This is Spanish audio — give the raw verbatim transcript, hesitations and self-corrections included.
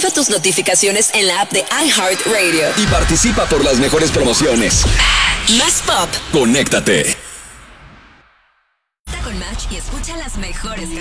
Activa tus notificaciones en la app de iHeartRadio. Y participa por las mejores promociones. Más pop. Conéctate. Está con Match y escucha las mejores